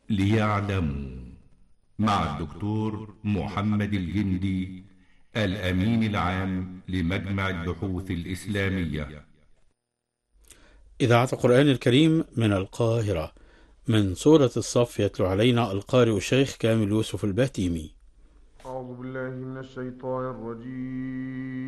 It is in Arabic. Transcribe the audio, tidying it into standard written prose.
ليعلموا، مع الدكتور محمد الجندي، الأمين العام لمجمع البحوث الإسلامية. إذاعة القرآن الكريم من القاهرة، من سورة الصف يتلو علينا القارئ الشيخ كامل يوسف البهتيمي. أعوذ بالله من الشيطان الرجيم.